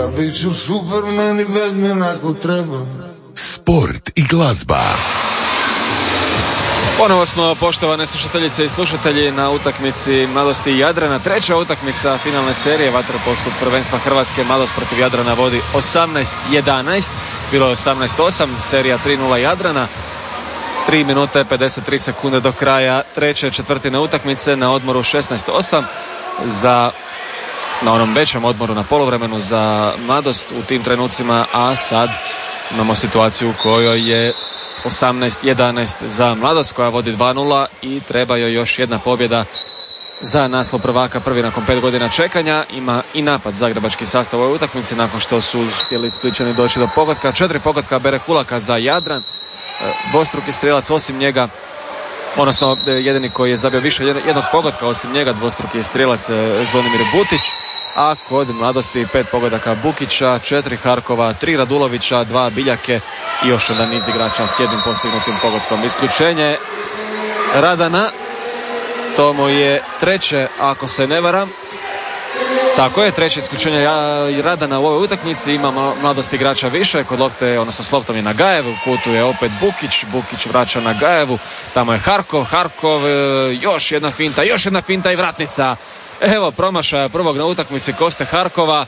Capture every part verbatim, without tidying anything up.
Biću super, meni Batman ako treba. Sport i glazba. Ponovo smo, poštovane slušateljice i slušatelji, na utakmici Mladosti i Jadrana. Treća utakmica finalne serije vaterpolskog prvenstva Hrvatske. Mladost protiv Jadrana vodi osamnaest jedanaest. Bilo je osamnaest osam, serija tri nula Jadrana. tri minute pedeset tri sekunde do kraja treće četvrtine utakmice, na odmoru šesnaest osam za, na onom većem odmoru na poluvremenu za Mladost u tim trenucima, a sad imamo situaciju u kojoj je osamnaest jedanaest za Mladost koja vodi dva nula i treba joj još jedna pobjeda za naslov prvaka, prvi nakon pet godina čekanja. Ima i napad zagrebački sastav u ovoj utakmici nakon što su uspjeli Splićani doći do pogotka. Četiri pogotka Bere Kulaka za Jadran, dvostruki strijelac osim njega, odnosno jedini koji je zabio više jednog pogotka osim njega, dvostruki je strijelac Zvonimir Butić, a kod Mladosti pet pogodaka Bukića, četiri Harkova, tri Radulovića, dva Biljake i još jedan niz igrača s jednim postignutim pogodkom. Isključenje Radana, to mu je treće ako se ne varam. Tako je, treće isključenje Radana u ovoj utakmici. Ima Mladost igrača više, kod lopte, odnosno s loptom je Nagajev, u kutu je opet Bukić, Bukić vraća Nagajevu, tamo je Harkov, Harkov, još jedna finta, još jedna finta i vratnica. Evo promašaja prvog na utakmici Koste Harkova.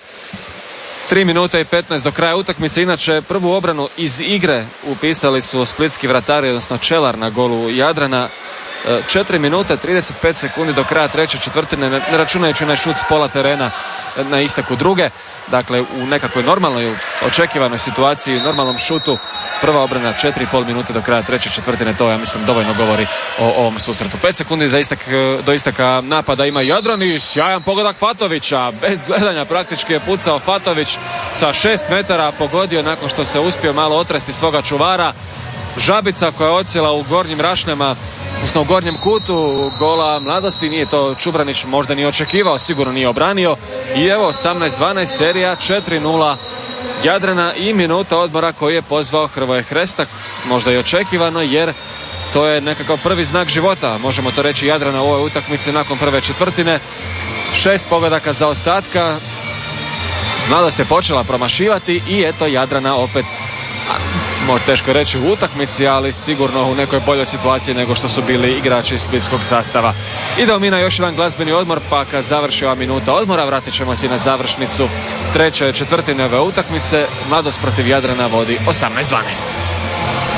tri minute i petnaest do kraja utakmice. Inače, prvu obranu iz igre upisali su splitski vratari, odnosno Čelar na golu Jadrana. četiri minute trideset pet sekundi do kraja treće četvrtine, ne računajući onaj šut s pola terena na isteku druge. Dakle, u nekakvoj normalnoj, očekivanoj situaciji, normalnom šutu, prva obrana četiri i pol minute do kraja treće četvrtine. To, ja mislim, dovoljno govori o ovom susretu. pet sekundi za istek, do isteka napada ima Jadran i sjajan pogodak Fatovića. Bez gledanja praktički je pucao Fatović sa šest metara, pogodio nakon što se uspio malo otresti svoga čuvara. Žabica koja je odsjela u gornjim rašljama, odnosno u gornjem kutu gola Mladosti. Nije to Čubranić možda ni očekivao, sigurno nije obranio. I evo osamnaest dvanaest serija, četiri nula Jadrana i minuta odmora koji je pozvao Hrvoje Hrestak. Možda i očekivano, jer to je nekakav prvi znak života, možemo to reći, Jadrana u ovoj utakmici nakon prve četvrtine. Šest pogodaka za ostatka. Mladost je počela promašivati i eto Jadrana opet, možda teško reći u utakmici, ali sigurno u nekoj boljoj situaciji nego što su bili igrači splitskog sastava. Idemo mi na još jedan glazbeni odmor, pa kad završi ova minuta odmora vratit ćemo se na završnicu treće četvrtine ove utakmice. Mladost protiv Jadrana vodi osamnaest dvanaest.